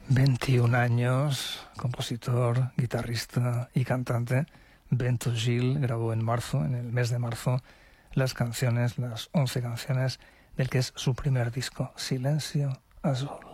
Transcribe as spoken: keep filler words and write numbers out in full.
veintiún años, compositor, guitarrista y cantante. Bento Gil grabó en marzo, en el mes de marzo, las canciones, las once canciones del que es su primer disco, Silencio Azul.